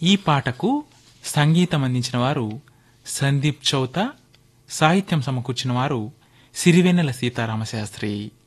ఈ పాటకు సంగీతం అందించిన వారు సందీప్ చౌత, సాహిత్యం సమకూర్చిన వారు సిరివెన్నెల సీతారామశాస్త్రి.